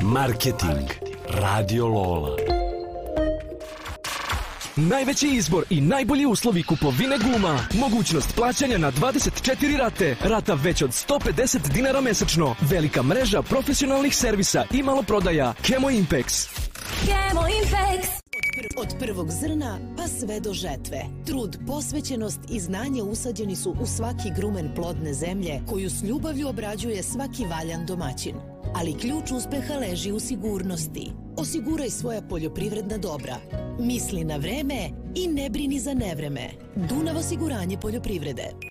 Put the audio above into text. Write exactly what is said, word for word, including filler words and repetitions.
Marketing. Radio Lola. Najveći izbor i najbolji uslovi kupovine guma. Mogućnost plaćanja na dvadeset četiri rate. Rata već od sto pedeset dinara mesečno. Velika mreža profesionalnih servisa i maloprodaja. Kemo Impex. Kemo Impex. Od prvog zrna pa sve do žetve. Trud, posvećenost i znanje usađeni su u svaki grumen plodne zemlje koju s ljubavlju obrađuje svaki valjan domaćin. Ali ključ uspeha leži u sigurnosti. Osiguraj svoja poljoprivredna dobra. Misli na vreme i ne brini za nevreme. Dunav osiguranje poljoprivrede.